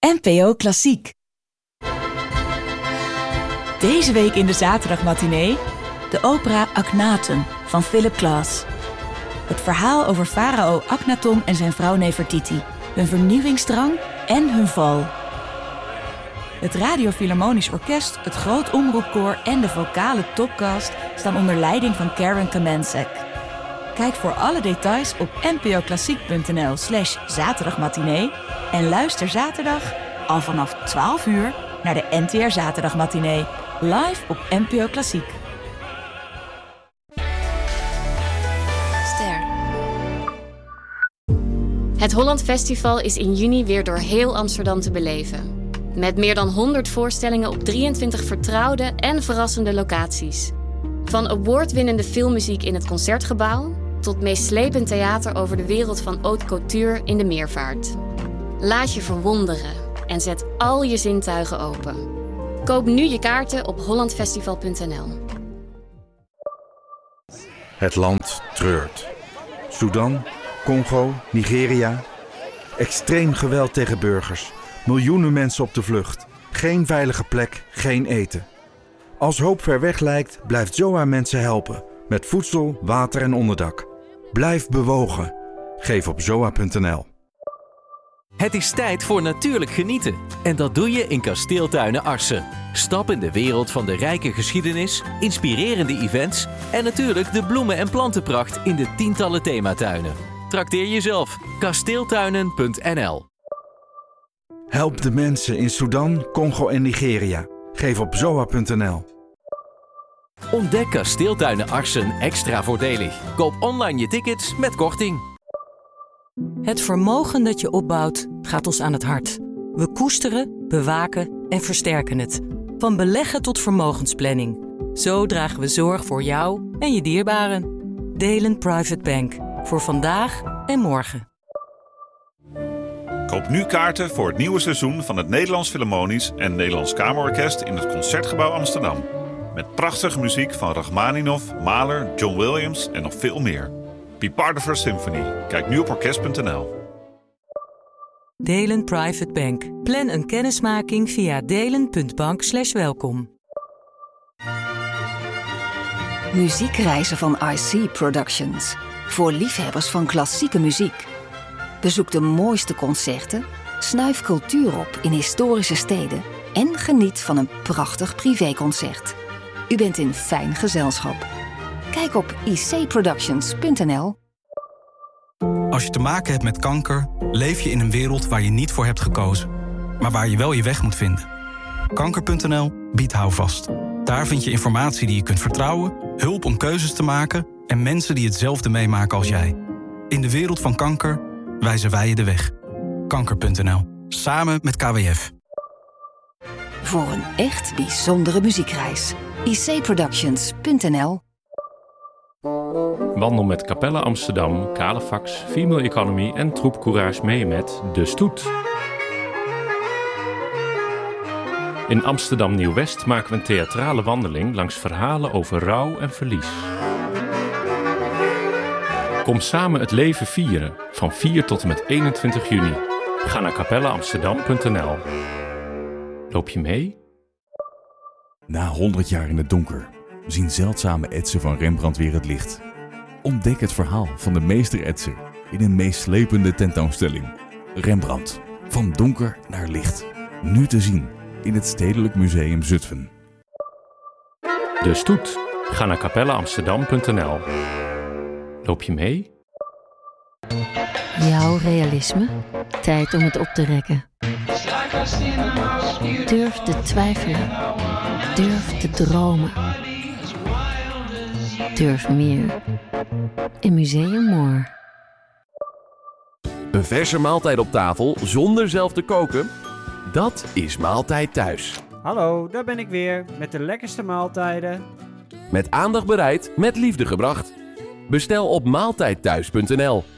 NPO Klassiek. Deze week in de zaterdagmatinee de opera Akhenaten van Philip Glass. Het verhaal over farao Akhenaton en zijn vrouw Nefertiti, hun vernieuwingsdrang en hun val. Het Radio Philharmonisch Orkest, het Groot Omroepkoor en de vocale topcast staan onder leiding van Karen Kamencek. Kijk voor alle details op npoclassiek.nl/zaterdagmatinee en luister zaterdag al vanaf 12 uur naar de NTR Zaterdagmatinee, live op NPO Klassiek. Ster. Het Holland Festival is in juni weer door heel Amsterdam te beleven. Met meer dan 100 voorstellingen op 23 vertrouwde en verrassende locaties. Van awardwinnende filmmuziek in het Concertgebouw tot meeslepend theater over de wereld van haute couture in de Meervaart. Laat je verwonderen en zet al je zintuigen open. Koop nu je kaarten op hollandfestival.nl. Het land treurt. Sudan, Congo, Nigeria. Extreem geweld tegen burgers. Miljoenen mensen op de vlucht. Geen veilige plek, geen eten. Als hoop ver weg lijkt, blijft ZOA mensen helpen. Met voedsel, water en onderdak. Blijf bewogen. Geef op zoa.nl. Het is tijd voor natuurlijk genieten. En dat doe je in Kasteeltuinen Arcen. Stap in de wereld van de rijke geschiedenis, inspirerende events en natuurlijk de bloemen- en plantenpracht in de tientallen thematuinen. Trakteer jezelf. Kasteeltuinen.nl. Help de mensen in Sudan, Congo en Nigeria. Geef op zoa.nl. Ontdek Kasteeltuinen Arcen extra voordelig. Koop online je tickets met korting. Het vermogen dat je opbouwt gaat ons aan het hart. We koesteren, bewaken en versterken het. Van beleggen tot vermogensplanning. Zo dragen we zorg voor jou en je dierbaren. Delen Private Bank. Voor vandaag en morgen. Koop nu kaarten voor het nieuwe seizoen van het Nederlands Philharmonisch en Nederlands Kamerorkest in het Concertgebouw Amsterdam. Met prachtige muziek van Rachmaninoff, Mahler, John Williams en nog veel meer. Be part of our symphony. Kijk nu op orkest.nl. Delen Private Bank. Plan een kennismaking via delen.bank/welkom. Muziekreizen van IC Productions. Voor liefhebbers van klassieke muziek. Bezoek de mooiste concerten, snuif cultuur op in historische steden en geniet van een prachtig privéconcert. U bent in fijn gezelschap. Kijk op icproductions.nl. Als je te maken hebt met kanker, leef je in een wereld waar je niet voor hebt gekozen, maar waar je wel je weg moet vinden. Kanker.nl biedt houvast. Daar vind je informatie die je kunt vertrouwen, hulp om keuzes te maken en mensen die hetzelfde meemaken als jij. In de wereld van kanker wijzen wij je de weg. Kanker.nl. Samen met KWF. Voor een echt bijzondere muziekreis. icproductions.nl. Wandel met Capelle Amsterdam, Calefax, Female Economy en Troep Courage mee met De Stoet. In Amsterdam Nieuw-West maken we een theatrale wandeling langs verhalen over rouw en verlies. Kom samen het leven vieren, van 4 tot en met 21 juni. Ga naar capelleamsterdam.nl. Loop je mee? Na 100 jaar in het donker zien zeldzame etsen van Rembrandt weer het licht. Ontdek het verhaal van de meester-etser in een meeslepende tentoonstelling. Rembrandt, van donker naar licht. Nu te zien in het Stedelijk Museum Zutphen. De Stoet. Ga naar capelleamsterdam.nl. Loop je mee? Jouw realisme? Tijd om het op te rekken. Durf te twijfelen. Durf te dromen. Durf meer. In Museum More. Een verse maaltijd op tafel zonder zelf te koken? Dat is Maaltijd Thuis. Hallo, daar ben ik weer met de lekkerste maaltijden. Met aandacht bereid, met liefde gebracht. Bestel op maaltijdthuis.nl.